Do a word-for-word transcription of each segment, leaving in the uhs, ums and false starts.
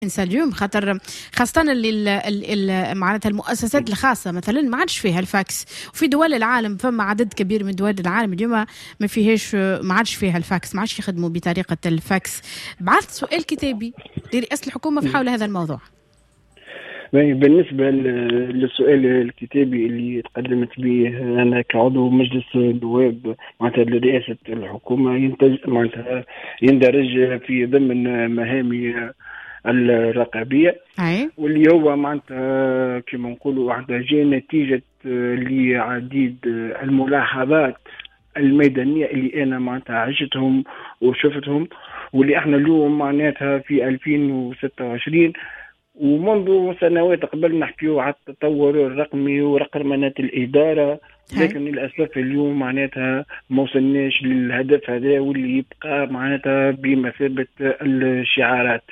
انسى اليوم خاطر خاصة اللي معناتها المؤسسات الخاصة مثلا ما عادش فيها الفاكس، وفي دول العالم فما عدد كبير من دول العالم اليوم ما فيهاش ما عادش فيها الفاكس، ما عادش يخدموا بطريقة الفاكس. بعثت سؤال كتابي لرئاسة الحكومة في حول هذا الموضوع. بالنسبة للسؤال الكتابي اللي تقدمت به أنا كعضو مجلس النواب معناتها لرئاسة الحكومة ينتج معناتها يندرج في ضمن مهامي الرقابية، واللي هو معناتها كما نقولوا جاء نتيجة لعديد الملاحظات الميدانية اللي أنا معناتها عشتهم وشفتهم، واللي احنا اليوم معناتها في ألفين وستة وعشرين ومنذ سنوات قبل نحكيو على التطور الرقمي ورقمنة الإدارة، لكن للأسف اليوم معناتها ما وصلناش للهدف هذا واللي يبقى معناتها بمثابة الشعارات.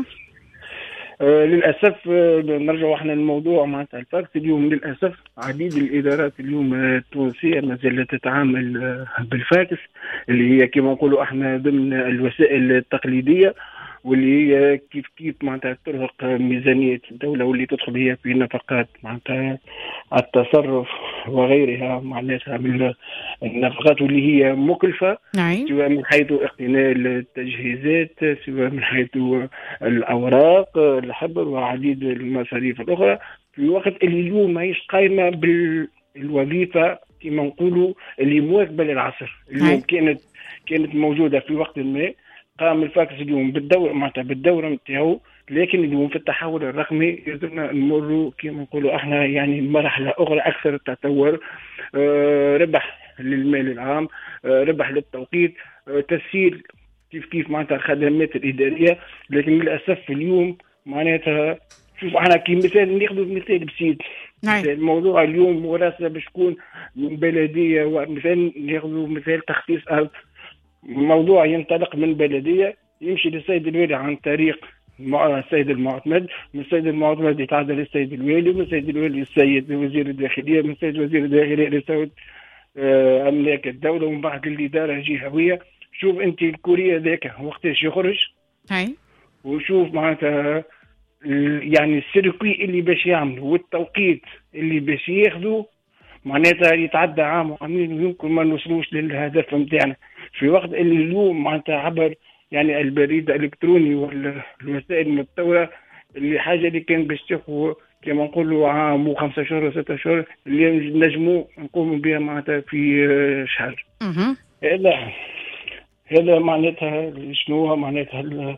آه للأسف آه نرجع احنا للموضوع معناتها الفاكس. اليوم للأسف عديد الإدارات اليوم التونسية ما زالت تتعامل آه بالفاكس اللي هي كما نقولوا احنا ضمن الوسائل التقليدية، واللي هي كيف كيف معناتها ترهق ميزانية الدولة، واللي تدخل هي في نفقات معناتها التصرف وغيرها معناتها من النفقات واللي هي مكلفة، سواء من حيث اقتناء التجهيزات، سواء من حيث الأوراق الحبر وعديد المصاريف الأخرى، في وقت اللي اليوم ماهيش قايمة بالوظيفة كما نقولوا اللي مواكبة للعصر. اليوم كانت كانت موجودة في وقت ما، قام الفاكس اليوم بالدور معناتها بالدورة نتاعو، لكن اليوم في التحول الرقمي لازمنا نمروا كما نقولوا احنا يعني مرحلة أخرى أكثر تطور. آه ربح للمال العام، آه ربح للتوقيت، آه تسهيل كيف كيف معناتها الخدمات الإدارية. لكن للأسف اليوم معناتها شوف احنا كي مثال ناخذ مثال بسيط، الموضوع اليوم وراثة باش تكون من بلدية، ومثال ناخذ مثال تخصيص أرض، موضوع ينطلق من بلدية يمشي للسيد الوالي عن طريق السيد المعتمد، من السيد المعتمد يتعدى للسيد الوالي، من السيد الوالي السيد وزير الداخلية، من السيد وزير الداخلية لسيد آه أملاك الدولة، ومن بعد الإدارة الجهوية. شوف أنت الكورية ذاك وقتاش يخرج، هاي وشوف معناتها يعني السيركوي اللي باش يعمله والتوقيت اللي باش ياخذوا معناتها يتعدى عام وعامين ويمكن ما نوصلوش للهدف نتاعنا، في وقت اللي اليوم معناتها عبر يعني البريد الالكتروني والوسائل المتطوره اللي حاجه اللي كان باش تاخذ كما نقولوا عام وخمسة شهور وستة شهور اللي نجموا نقوموا بها معناتها في شهر. هذا هذا معناتها شنو معناتها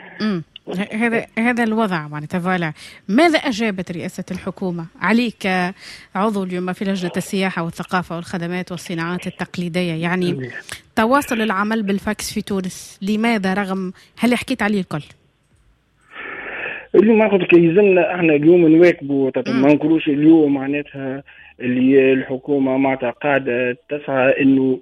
هذا هذا الوضع معناتها. فوالا ماذا أجابت رئاسة الحكومة عليك عضو اليوم في لجنة السياحة والثقافة والخدمات والصناعات التقليدية، يعني تواصل العمل بالفاكس في تونس لماذا رغم هل حكيت عليه الكل؟ اليوم ما قلت يلزمنا احنا اليوم نواكبوا، ما نقولوش اليوم معناتها اللي الحكومة معناتها قاعدة تسعى انه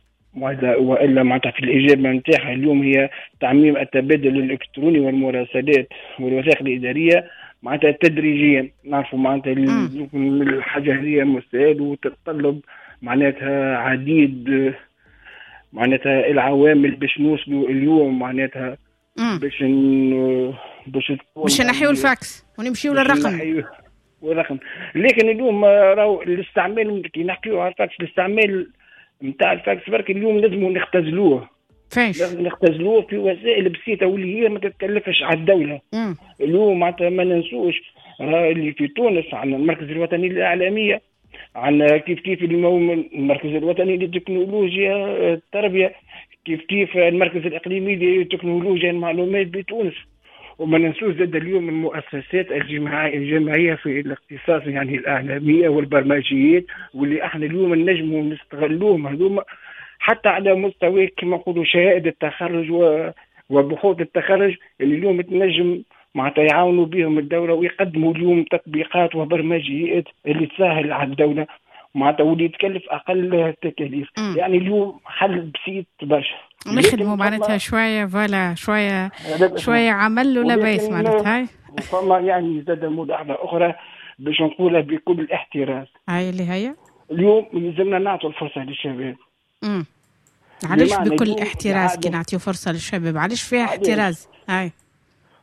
والا معناتها في الاجابه نتاعها اليوم هي تعميم التبادل الالكتروني والمراسلات والوثائق الاداريه معناتها تدريجيا. نعرفوا معناتها الحاجه هذه مستاهل وتتطلب معناتها عديد معناتها العوامل باش نوصلوا اليوم معناتها باش باش باش نحيوا الفاكس ونمشيوا للرقم والرقم. لكن اليوم راهو الاستعمال كي نحكيوا على الفاكس الاستعمال نتاع الفاكس برك اليوم لازم نختزلوه، فاش لازم نختزلوه في وسائل بسيطه واللي هي ما تتكلفش على الدوله. مم. اليوم معناتها ما ننسوش اللي في تونس عندنا المركز الوطني للاعلاميه، عندنا كيف كيف المركز الوطني للتكنولوجيا التربيه، كيف كيف المركز الاقليمي لتكنولوجيا المعلومات بتونس، وما ننسوش زاد اليوم المؤسسات الجماعية في الاختصاص يعني الإعلامية والبرمجيات، واللي احنا اليوم نجموا نستغلوهم هذوما حتى على مستوى كما نقولوا شهادة التخرج وبحوث التخرج اللي اليوم تنجم معناتها يعاونوا بهم الدولة ويقدموا اليوم تطبيقات وبرمجيات اللي تسهل على الدولة معناتها واللي تكلف أقل تكاليف. يعني اليوم حل بسيط برشا نخدموا معناتها شوية فوالا شوية شوية عمل ولا بيس معناتها. هاي فما يعني زاد ملاحظة أخرى باش نقولها بكل الاحتراز، هاي اللي هي اليوم لازمنا نعطوا الفرصة للشباب. امم علاش بكل احتراز كي نعطيو فرصة للشباب؟ علاش فيها احتراز؟ هاي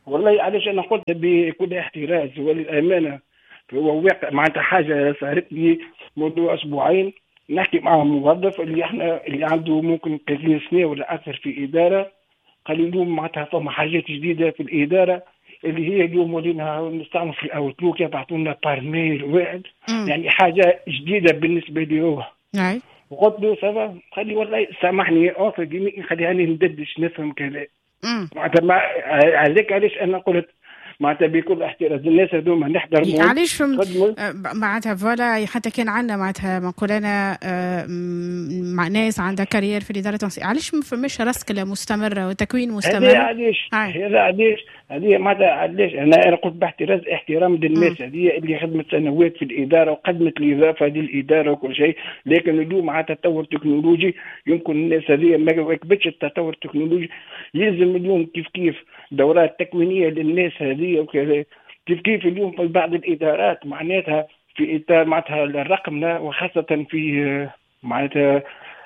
والله علاش انا قلت بكل احتراز وللامانه، هو واقع معناتها حاجه صارت لي منذ اسبوعين. نحكي مع موظف اللي احنا اللي عنده ممكن ثلاثين سنه ولا اكثر في اداره، قال لي اليوم معناتها فما حاجات جديده في الاداره اللي هي اليوم ولينا نستعمل في الاوتلوك، يبعثوا لنا بارميل واحد، يعني حاجه جديده بالنسبه لي هو. نعم. وقلت له سافا، قال لي والله سامحني اوفر جيمي خليني ندردش نفهم كلام. معناتها مع عليك علاش انا قلت معناتها بكل احتراز الناس هذوما نحضرهم علاش معناتها فوالا حتى كان عندنا معناتها نقول انا مع ناس عندها كارير في الاداره التونسيه، علاش ما فماش رسكله مستمره وتكوين مستمر؟ هذا علاش هذا علاش هذه معناتها علاش انا انا قلت باحتراز احترام للناس هذه اللي خدمت سنوات في الاداره وقدمت الاضافه للاداره وكل شيء، لكن اليوم معناتها التطور التكنولوجي يمكن الناس هذه ما واكبتش التطور التكنولوجي. يلزم اليوم كيف كيف دورات تكوينيه للناس هذه وكذا، كيف كيف اليوم في بعض الادارات معناتها في اطار معناتها الرقمنه وخاصه في معناتها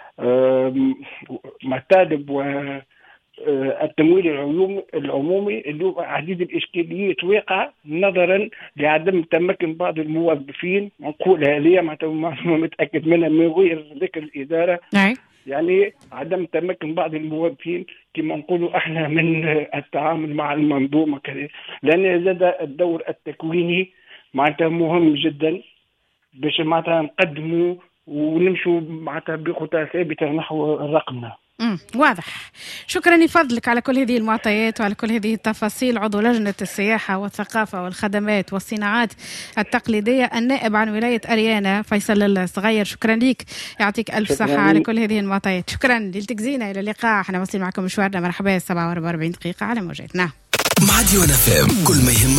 مطالب و التمويل العمومي اليوم عديد الاشكاليات واقعه نظرا لعدم تمكن بعض الموظفين، نقول هذه معناتها متاكد منها من غير ذكر الاداره. نعم. يعني عدم تمكن بعض الموظفين كما نقولوا احنا من التعامل مع المنظومه كذا، لان زاد الدور التكويني معناتها مهم جدا باش معناتها نقدموا ونمشوا معناتها بخطى ثابته نحو الرقمنه. امم واضح. شكرا لفضلك على كل هذه المعطيات وعلى كل هذه التفاصيل. عضو لجنة السياحة والثقافة والخدمات والصناعات التقليدية النائب عن ولاية أريانا فيصل الصغير، شكرا لك، يعطيك ألف صحة على كل هذه المعطيات. شكرا ليلتك زينة، إلى اللقاء. احنا واصلين معكم مشوارنا. مرحبا. سبعة وأربعين دقيقة على موجاتنا. مع ديوان اف ام، كل ما يهمك